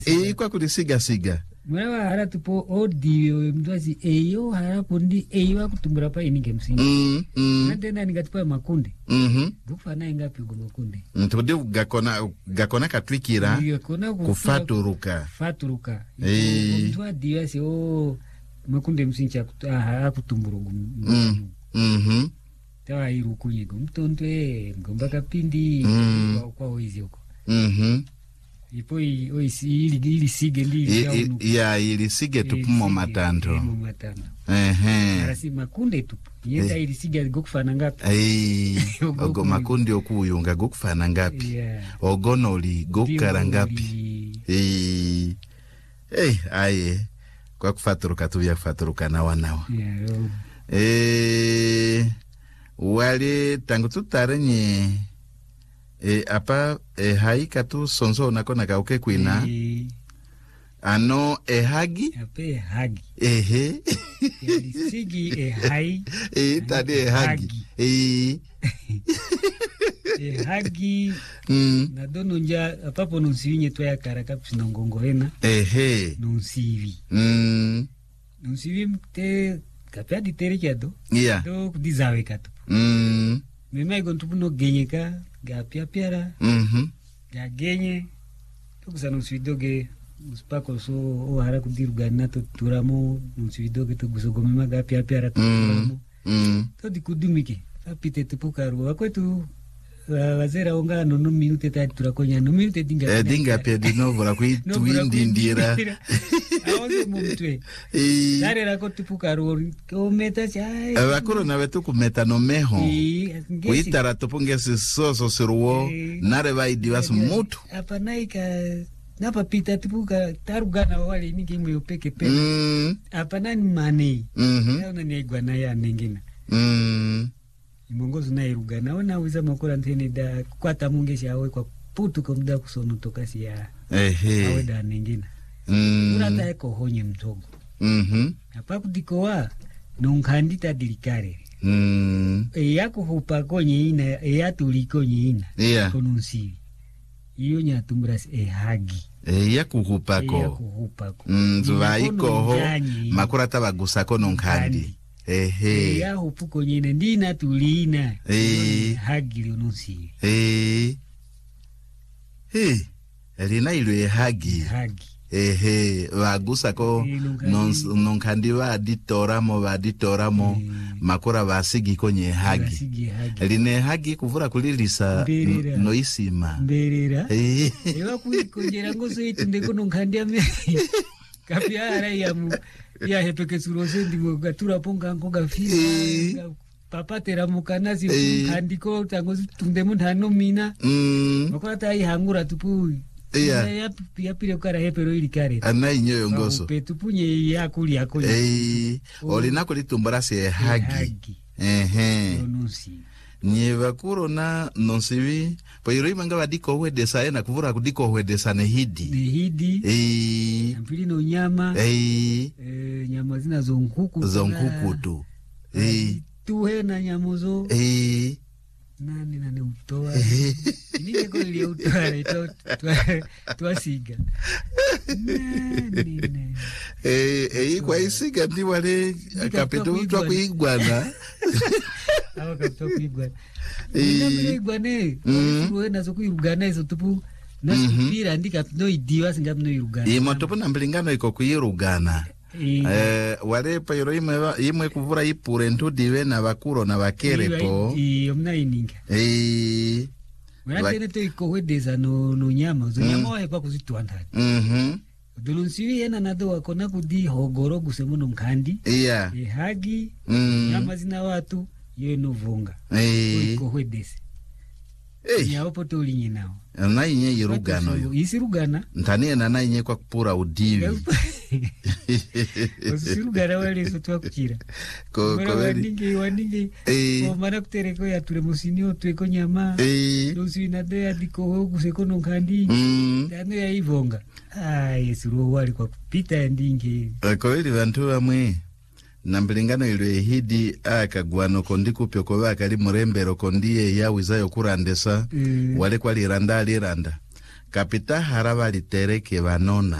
kwa kulisiga siga. Mwana hara tupo odi mtwazi eyo hara kundi eyo kutumbura pa ininge msingi. Nandena ningatipa makundi. Gufana ingapi ugo makundi. Ntudi gakona katwikira kufaturuka. Faturuka. Mtwa diwasi makundi msingi hara kutumbura ugo. Tawa iru kunyego. Mtontwe ngomba kapindi kwa oizi uko. Ipo ili sige ndi ya ili sige tupumo matando. Arasi makunde tupu. Yenda ili sige gokufana ngapi. Ogo makundi okuyunga gokufana ngapi. Ogonoli gokara ngapi. Aye. Kwa kufaturuka tuvya kufaturuka na wanawa. Wale tangu tutarenye apa haika tu sonzo nakona kauke kuina ano hagi ape hagi sigi hai tadi hagi hagi na dono nja apapo nunsivinye toya karaka psinongongorena nunsivi nunsivi mte kapia diterekiado do kudizawe katu mema igontupu no genyeka gapia piara gagenye tukusana nsuidoge uspako so hara kudirugana to turamo nsuidoge to gusogomema gapia piara turamo to dikudumike apite tupukaru akwetu wazera onga no minute tatu turakonya no minute dinga pia dinovo la kuitwindindira aonze mumtwe dare rako tupukaru o meta chai bakuru na wetu kumeta no meho kuitara tupunge sisoso siruo nare vaidiwas mutu apa naika napa pita tupuka tarugana wale ningi mwe peke apa nani mane yaona ni igwana ya ningina Mongozo na irugana ona wiza makora ntene da kwata mungesha awe kwa putu kwa muda kusono tokasi ya awe da ningina urata eko honye mtogo hapa kutikoa nonkandita dilikare yako hupa konye ina yatuli konye ina konunsivi iyo nyatumurasi hagi yako hupako zuvaiko ho makura tabagusako nonkandi ya hupuko nyene ndina tulina hagi lionusi elina ilo hagi vagusa ko nonkandi vaditoramo makura vasigi konye hagi eline hagi kuvura kulilisa noisima mberera ewa kuikongera ngoso itundeko nonkandi ame kapia ara ya hepeke surosendi gatura ponga ngoga fina papatera mukanasi kandiko tangozi tundemu ntano mina makwata ai hangura tupu ya pire kara hepero ili kare ana inyoyo ngoso petupunye yakuli olina kulitumbara se hagi nonusi nyeva kurona nonsivi poiro imanga badiko wedesa na kuvura kudiko wedesa ne hidi ampili no nyama nyama zina zonkuku tu tuhe na nyamuzo nani utoa nini ko ile utoa tuasiga kwa isiga ndi wale kapeto twa kuigwana awa kapito kuigwana ndamire igwane tuwe nazo kuigwana izo tupu nasupira ndika no idiwa singa no irugana motopo na mbilingano iko kuirugana wale payoro imwe kuvura ipure ntudiwe na bakuro na bakerepo omna ininga Mwana to iko wedeza no nyama zo nyama wa kwa kuzitwanda Dulunsiwi yena nado wakona kudi hogoro gusemuno mkandi hagi nyama zina watu yeno vunga iko wedese nyaopo toli nyinao na inye irugano yo isirugana ntanie na inye kwa kupura udivi osirugana wale sotwa kuchira ko waningi o mara kutereko ya tulemusini otweko nyama dosi na de adiko guseko no kandi dano ya ivonga yesuru wali kwa kupita ndingi ko ili vantu bamwe na mbilingano ilwe hidi akagwano kondi kupyo ko bakali murembero kondiye ya wizayo kurandesa wale kwali randa kapita haraba litereke banona